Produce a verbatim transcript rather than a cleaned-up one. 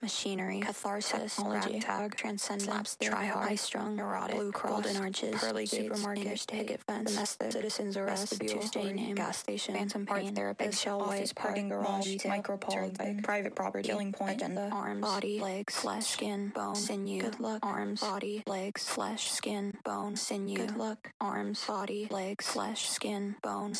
machinery, catharsis, technology, tag, transcendence, try-hard, high-strung, neurotic, blue cross, golden arches, pearly supermarket, interstate, picket fence, domestic, citizens arrest, Tuesday name, gas station, phantom pain, art therapist, eggshell office, parking garage, micropole, private property, killing point, agenda, arms, body, legs, flesh, skin, bone, sinew, good luck, arms, body, legs, flesh, skin, bone, sinew, good luck, arms, body, legs, flesh, skin, bone,